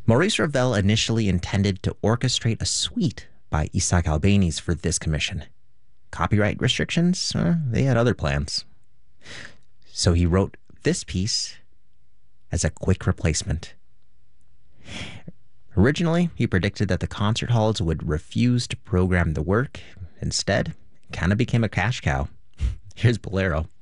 Maurice Ravel initially intended to orchestrate a suite by Isaac Albéniz for this commission. Copyright restrictions, they had other plans. So he wrote this piece as a quick replacement. Originally, he predicted that the concert halls would refuse to program the work. Instead, it kind of became a cash cow. Here's Bolero.